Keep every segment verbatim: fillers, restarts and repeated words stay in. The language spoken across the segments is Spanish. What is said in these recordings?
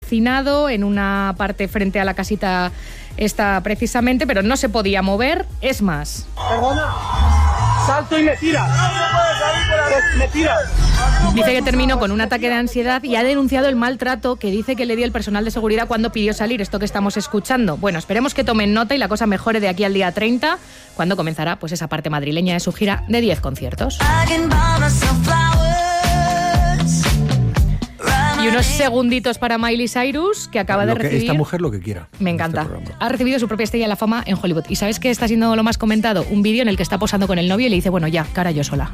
calcinado en una parte frente a la casita esta precisamente, pero no se podía mover. Es más... Perdona, salto y me tira. Me tira. Dice que terminó con un ataque de ansiedad y ha denunciado el maltrato que dice que le dio el personal de seguridad cuando pidió salir, esto que estamos escuchando. Bueno, esperemos que tomen nota y la cosa mejore de aquí al día treinta, cuando comenzará pues esa parte madrileña de su gira de diez conciertos. Y unos segunditos para Miley Cyrus, que acaba lo de que recibir... Esta mujer lo que quiera. Me encanta. Este ha recibido su propia estrella de la fama en Hollywood. ¿Y sabes qué está siendo lo más comentado? Un vídeo en el que está posando con el novio y le dice, bueno, ya, cara yo sola.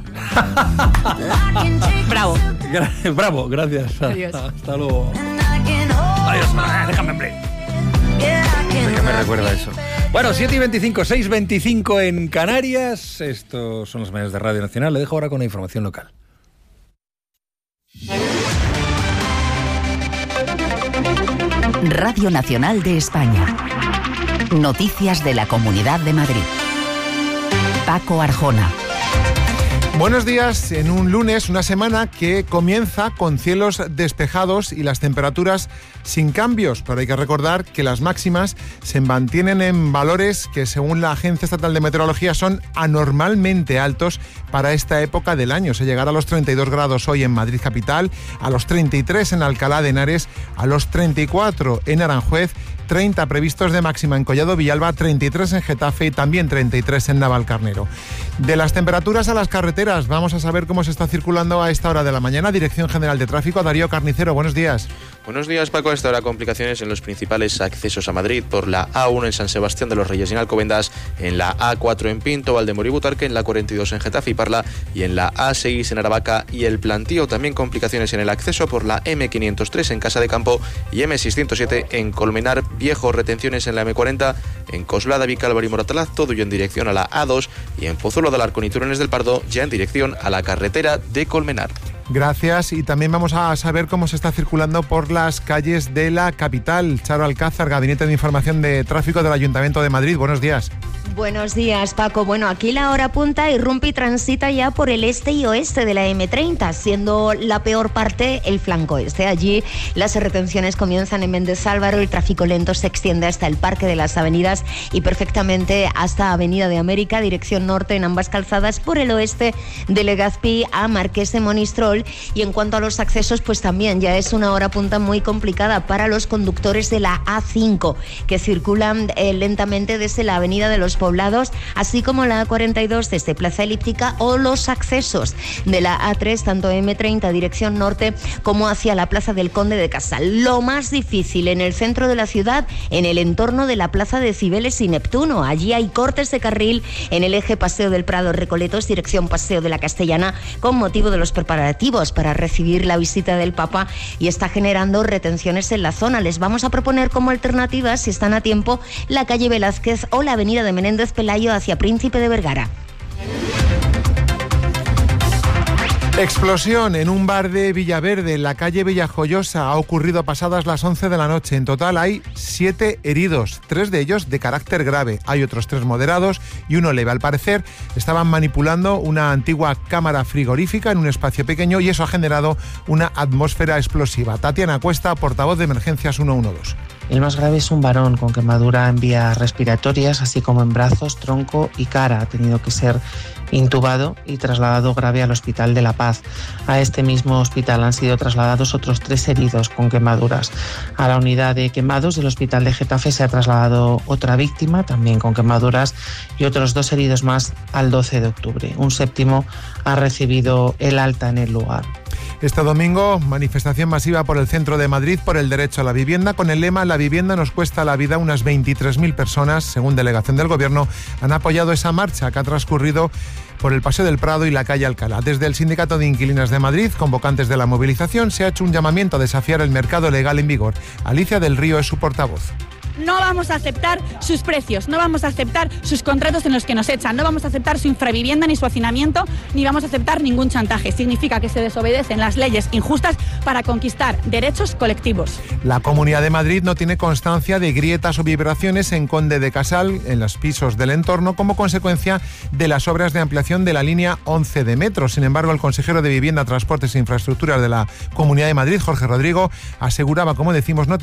Bravo. Gra- Bravo, gracias. Adiós. Hasta luego. Adiós, déjame, hombre. ¿Qué me recuerda eso? Bueno, siete y veinticinco, seis y veinticinco en Canarias. Estos son los medios de Radio Nacional. Le dejo ahora con la información local. Radio Nacional de España. Noticias de la Comunidad de Madrid. Paco Arjona. Buenos días, en un lunes, una semana que comienza con cielos despejados y las temperaturas sin cambios, pero hay que recordar que las máximas se mantienen en valores que según la Agencia Estatal de Meteorología son anormalmente altos para esta época del año. Se llegará a los treinta y dos grados hoy en Madrid capital, a los treinta y tres en Alcalá de Henares, a los treinta y cuatro en Aranjuez, treinta previstos de máxima en Collado Villalba, treinta y tres en Getafe y también treinta y tres en Navalcarnero. De las temperaturas a las carreteras, vamos a saber cómo se está circulando a esta hora de la mañana. Dirección General de Tráfico, Darío Carnicero, buenos días. Buenos días, Paco. A esta hora complicaciones en los principales accesos a Madrid por la A uno en San Sebastián de los Reyes y en Alcobendas, en la A cuatro en Pinto, Valdemoro y Butarque, en la cuarenta y dos en Getafe y Parla y en la A seis en Aravaca y El Plantío. También complicaciones en el acceso por la eme quinientos tres en Casa de Campo y eme seiscientos siete en Colmenar Viejo. Retenciones en la eme cuarenta en Coslada, Vicálvaro y Moratalaz, todo ello en dirección a la A dos, y en Pozuelo de Alarcón y Turones del Pardo ya en dirección a la carretera de Colmenar. Gracias, y también vamos a saber cómo se está circulando por las calles de la capital. Charo Alcázar, Gabinete de Información de Tráfico del Ayuntamiento de Madrid, buenos días. Buenos días, Paco. Bueno, aquí la hora punta irrumpe y transita ya por el este y oeste de la eme treinta, siendo la peor parte el flanco este. Allí las retenciones comienzan en Méndez Álvaro, el tráfico lento se extiende hasta el Parque de las Avenidas y perfectamente hasta Avenida de América, dirección norte en ambas calzadas, por el oeste de Legazpi a Marqués de Monistrol. Y en cuanto a los accesos, pues también ya es una hora punta muy complicada para los conductores de la A cinco, que circulan eh, lentamente desde la Avenida de los Poblados, así como la A cuarenta y dos desde Plaza Elíptica, o los accesos de la A tres, tanto eme treinta dirección norte como hacia la Plaza del Conde de Casal. Lo más difícil en el centro de la ciudad, en el entorno de la Plaza de Cibeles y Neptuno. Allí hay cortes de carril en el eje Paseo del Prado Recoletos, dirección Paseo de la Castellana, con motivo de los preparativos para recibir la visita del Papa, y está generando retenciones en la zona. Les vamos a proponer como alternativas, si están a tiempo, la calle Velázquez o la avenida de Menéndez Pelayo hacia Príncipe de Vergara. Explosión en un bar de Villaverde, en la calle Villajoyosa. Ha ocurrido pasadas las once de la noche. En total hay siete heridos, tres de ellos de carácter grave. Hay otros tres moderados y uno leve. Al parecer estaban manipulando una antigua cámara frigorífica en un espacio pequeño y eso ha generado una atmósfera explosiva. Tatiana Cuesta, portavoz de Emergencias ciento doce. El más grave es un varón con quemadura en vías respiratorias, así como en brazos, tronco y cara. Ha tenido que ser intubado y trasladado grave al Hospital de La Paz. A este mismo hospital han sido trasladados otros tres heridos con quemaduras. A la unidad de quemados del Hospital de Getafe se ha trasladado otra víctima, también con quemaduras, y otros dos heridos más al doce de octubre. Un séptimo ha recibido el alta en el lugar. Este domingo, manifestación masiva por el centro de Madrid por el derecho a la vivienda, con el lema "La vivienda nos cuesta la vida". Unas veintitrés mil personas, según delegación del Gobierno, han apoyado esa marcha que ha transcurrido por el Paseo del Prado y la calle Alcalá. Desde el Sindicato de Inquilinas de Madrid, convocantes de la movilización, se ha hecho un llamamiento a desafiar el mercado legal en vigor. Alicia del Río es su portavoz. No vamos a aceptar sus precios, no vamos a aceptar sus contratos en los que nos echan, no vamos a aceptar su infravivienda ni su hacinamiento, ni vamos a aceptar ningún chantaje. Significa que se desobedecen las leyes injustas para conquistar derechos colectivos. La Comunidad de Madrid no tiene constancia de grietas o vibraciones en Conde de Casal, en los pisos del entorno, como consecuencia de las obras de ampliación de la línea once de metro. Sin embargo, el consejero de Vivienda, Transportes e Infraestructuras de la Comunidad de Madrid, Jorge Rodrigo, aseguraba, como decimos, no